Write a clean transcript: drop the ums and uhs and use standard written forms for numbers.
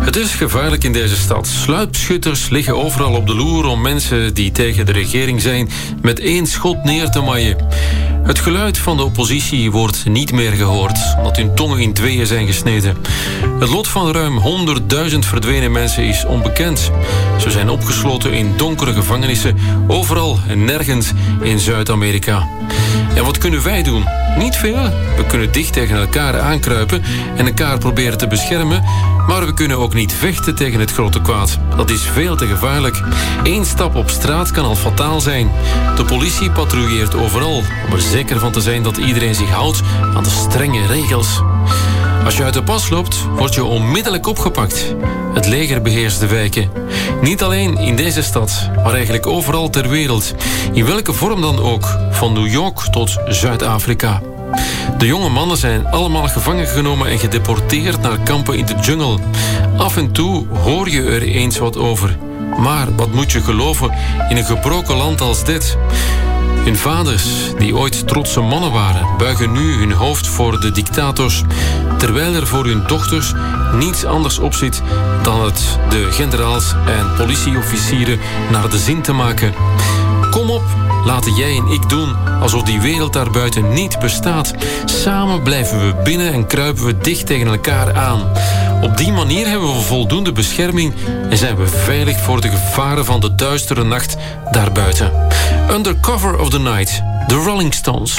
Het is gevaarlijk in deze stad. Sluipschutters liggen overal op de loer om mensen die tegen de regering zijn met één schot neer te maaien. Het geluid van de oppositie wordt niet meer gehoord, omdat hun tongen in tweeën zijn gesneden. Het lot van ruim 100.000 verdwenen mensen is onbekend. Ze zijn opgesloten in donkere gevangenissen, overal en nergens in Zuid-Amerika. En wat kunnen wij doen? Niet veel. We kunnen dicht tegen elkaar aankruipen en elkaar proberen te beschermen, maar we kunnen ook niet vechten tegen het grote kwaad. Dat is veel te gevaarlijk. Eén stap op straat kan al fataal zijn. De politie patrouilleert overal om er zeker van te zijn dat iedereen zich houdt aan de strenge regels. Als je uit de pas loopt, word je onmiddellijk opgepakt. Het leger beheerst de wijken. Niet alleen in deze stad, maar eigenlijk overal ter wereld. In welke vorm dan ook, van New York tot Zuid-Afrika. De jonge mannen zijn allemaal gevangen genomen en gedeporteerd naar kampen in de jungle. Af en toe hoor je er eens wat over. Maar wat moet je geloven in een gebroken land als dit? Hun vaders, die ooit trotse mannen waren, buigen nu hun hoofd voor de dictators, terwijl er voor hun dochters niets anders op zit dan het de generaals en politieofficieren naar de zin te maken. Kom op, laten jij en ik doen alsof die wereld daarbuiten niet bestaat. Samen blijven we binnen en kruipen we dicht tegen elkaar aan. Op die manier hebben we voldoende bescherming en zijn we veilig voor de gevaren van de duistere nacht daarbuiten. Under cover of the night, The Rolling Stones.